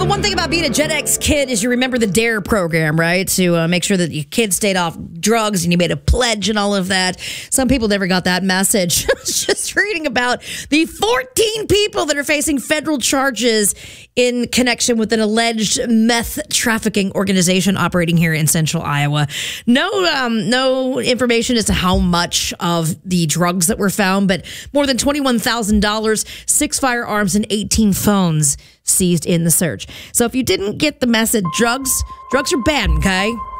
the one thing about being a Gen X kid is you remember the DARE program, right? To make sure that your kids stayed off drugs and you made a pledge and all of that. Some people never got that message. I was just reading about the 14 people that are facing federal charges in connection with an alleged meth trafficking organization operating here in central Iowa. No information as to how much of the drugs that were found, but more than $21,000, 6 firearms, and 18 phones seized in the search. So if you didn't get the message, drugs are bad, okay?